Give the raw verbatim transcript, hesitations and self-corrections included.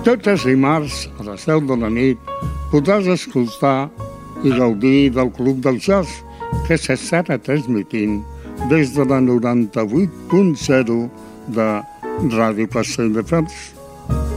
Tots els dimarts, a les deu de la nit, podràs escoltar i gaudir del Club del Jazz, que s'estarà transmitint des de la noranta-vuit punt zero de Ràdio Castell de Fels.